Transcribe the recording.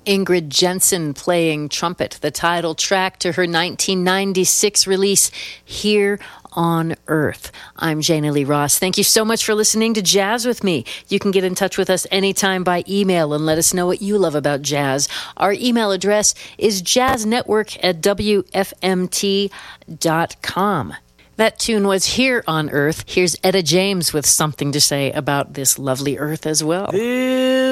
Ingrid Jensen playing trumpet, the title track to her 1996 release, Here on Earth. I'm Jana Lee Ross. Thank you so much for listening to Jazz with me. You can get in touch with us anytime by email and let us know what you love about jazz. Our email address is jazznetwork@wfmt.com. That tune was Here on Earth. Here's Etta James with something to say about this lovely earth as well.